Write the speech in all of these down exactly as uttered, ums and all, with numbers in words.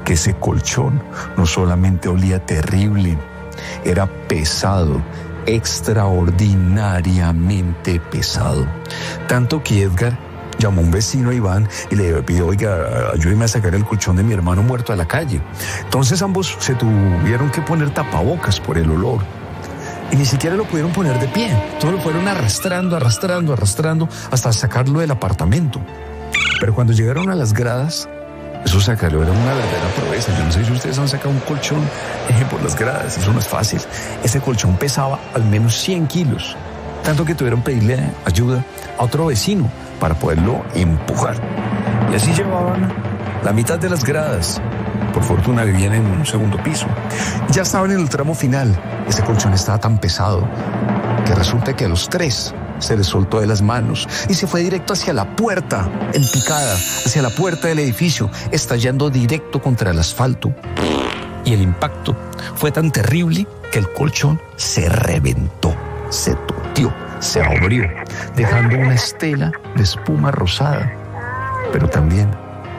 que ese colchón no solamente olía terrible, era pesado, extraordinariamente pesado. Tanto que Edgar llamó a un vecino, Iván, y le pidió, oiga, ayúdeme a sacar el colchón de mi hermano muerto a la calle. Entonces ambos se tuvieron que poner tapabocas por el olor. Y ni siquiera lo pudieron poner de pie. Todo lo fueron arrastrando, arrastrando, arrastrando, hasta sacarlo del apartamento. Pero cuando llegaron a las gradas, eso sacarlo era una verdadera proeza. Yo no sé si ustedes han sacado un colchón eh, por las gradas, eso no es fácil. Ese colchón pesaba al menos cien kilos. Tanto que tuvieron que pedirle ayuda a otro vecino para poderlo empujar. Y así llevaban la mitad de las gradas. Por fortuna vivían en un segundo piso. Ya estaban en el tramo final. Ese colchón estaba tan pesado que resulta que a los tres se les soltó de las manos y se fue directo hacia la puerta, en picada, hacia la puerta del edificio, estallando directo contra el asfalto. Y el impacto fue tan terrible que el colchón se reventó, se toteó, se abrió, dejando una estela de espuma rosada, pero también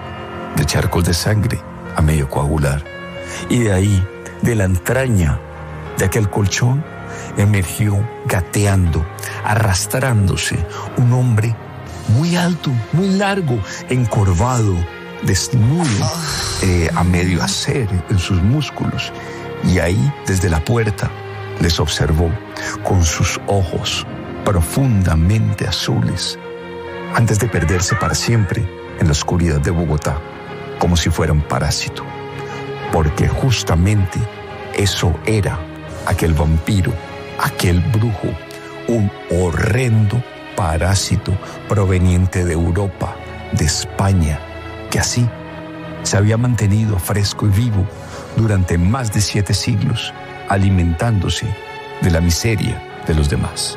de charcos de sangre a medio coagular. Y de ahí, de la entraña de aquel colchón, emergió gateando, arrastrándose, un hombre muy alto, muy largo, encorvado, desnudo, eh, a medio hacer en sus músculos. Y ahí, desde la puerta, les observó con sus ojos profundamente azules, antes de perderse para siempre en la oscuridad de Bogotá, como si fuera un parásito. Porque justamente eso era aquel vampiro, aquel brujo, un horrendo parásito proveniente de Europa, de España, que así se había mantenido fresco y vivo durante más de siete siglos, alimentándose de la miseria de los demás.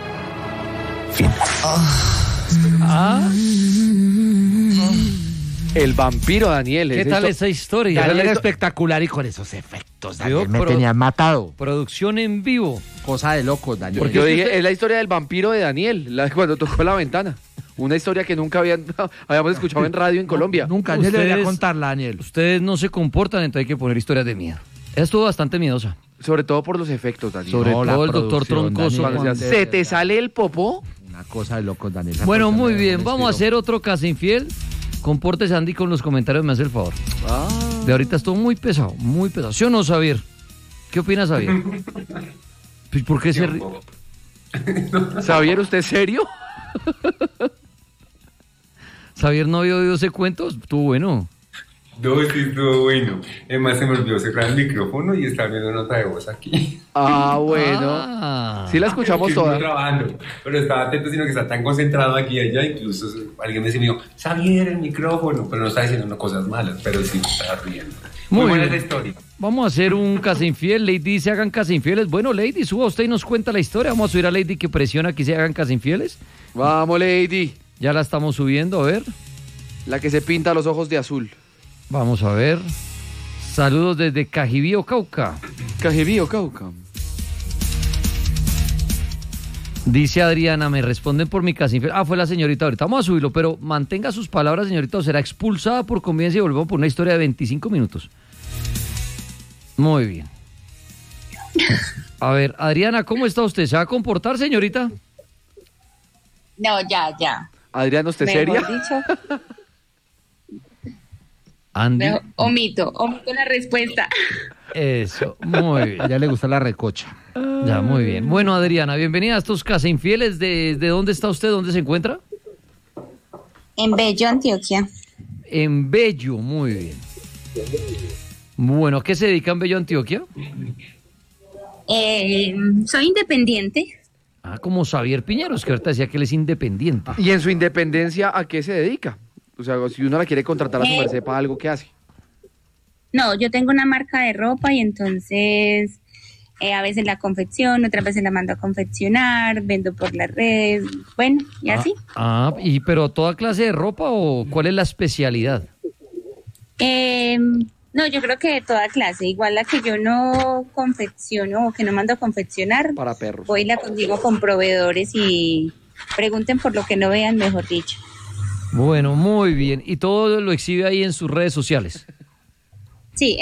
Fin. Ah. El vampiro, Daniel. ¿Qué tal esa historia? Daniel Era era espectacular y con esos efectos, Daniel, me Pro- tenían matado. Producción en vivo. Cosa de locos, Daniel. Porque Yo es que dije, usted- es la historia del vampiro de Daniel, la, cuando tocó la ventana. Una historia que nunca habían, habíamos escuchado en radio en Colombia. Nunca, Daniel debería contarla, Daniel. Ustedes no se comportan, entonces hay que poner historias de miedo. Esa estuvo bastante miedosa. Sobre todo por los efectos, Daniel. Sobre No, todo la el doctor producción, Troncoso. Daniel, cuando- Cuando decía, ¿se te sale el popó? Una cosa de locos, Daniel. Esa Bueno, cosa muy me- bien. me Vamos a inspiró. hacer otro caso infiel. Compórtese, Andy, con los comentarios, me hace el favor. Ah. De ahorita estuvo muy pesado, muy pesado. ¿Sí o no, Xavier? ¿Qué opinas, Xavier? Pues, ¿por qué se ríe? ¿Xavier, usted es serio? Xavier no había oído ese cuento, estuvo bueno. No, sí, estuvo bueno. Además, se me olvidó cerrar el micrófono y estaba viendo nota de voz aquí. Ah, bueno. Ah. Sí la escuchamos Estoy toda. trabajando, pero estaba atento, sino que está tan concentrado aquí y allá. Incluso alguien me decía, Xavier, el micrófono, pero no estaba diciendo no cosas malas, pero sí me estaba riendo. Muy, Muy buena bien. la historia. Vamos a hacer un casa infiel. Lady dice hagan casa infieles. Bueno, Lady, suba usted y nos cuenta la historia. Vamos a subir a Lady que presiona que se hagan casa infieles. Vamos, Lady. Ya la estamos subiendo, a ver. La que se pinta los ojos de azul. Vamos a ver. Saludos desde Cajibío, Cauca. Cajibío, Cauca. Dice Adriana, me responden por mi casa infiel. Ah, fue la señorita ahorita. Vamos a subirlo, pero mantenga sus palabras, señorita, o será expulsada por conveniencia y volvemos por una historia de veinticinco minutos. Muy bien. A ver, Adriana, ¿cómo está usted? ¿Se va a comportar, señorita? No, ya, ya. Adrián, ¿usted es Mejor seria? dicho, Andy. mejor- omito, omito la respuesta. Eso, muy A bien. ella le gusta la recocha. Ya, muy bien. Bueno, Adriana, bienvenida a estos Casa Infieles. ¿De, de dónde está usted? ¿Dónde se encuentra? En Bello, Antioquia. En Bello, muy bien. Bueno, ¿a qué se dedica en Bello, Antioquia? Eh, soy independiente. Ah, como Xavier Piñeros, que ahorita decía que él es independiente. ¿Y en su independencia a qué se dedica? O sea, si uno la quiere contratar a su Eh. merced para algo, ¿qué hace? No, yo tengo una marca de ropa y entonces eh, a veces la confecciono, otras veces la mando a confeccionar, vendo por las redes, bueno, y así. Ah, y pero toda clase de ropa o cuál es la especialidad? Eh, no, yo creo que de toda clase, igual la que yo no confecciono o que no mando a confeccionar, Para perros. voy y la consigo con proveedores y pregunten por lo que no vean, mejor dicho. Bueno, muy bien. Y todo lo exhibe ahí en sus redes sociales. Sí,